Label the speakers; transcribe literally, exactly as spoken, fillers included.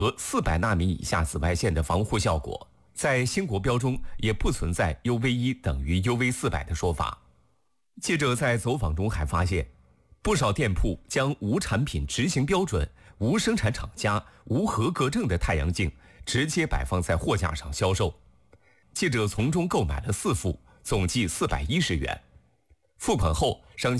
Speaker 1: 和四百纳米以下紫外线的防护效果，在新国标中也不存在 U V 一 等于 U V 四百的说法。记者在走访中还发现，不少店铺将无产品执行标准、无生产厂家、无合格证的太阳镜直接摆放在货架上销售。记者从中购买了四副，总计四百一十元。付款后，商家